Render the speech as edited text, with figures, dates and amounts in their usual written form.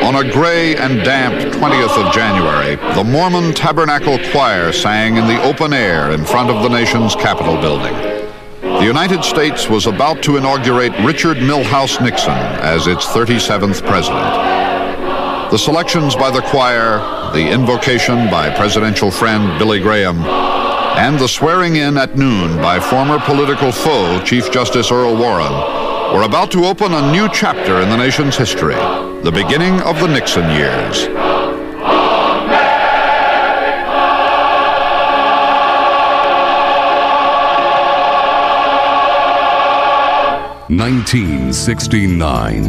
On a gray and damp 20th of January, the Mormon Tabernacle Choir sang in the open air in front of the nation's Capitol building. The United States was about to inaugurate Richard Milhous Nixon as its 37th president. The selections by the choir, the invocation by presidential friend Billy Graham, and the swearing in at noon by former political foe Chief Justice Earl Warren were about to open a new chapter in the nation's history, the beginning of the Nixon years. 1969.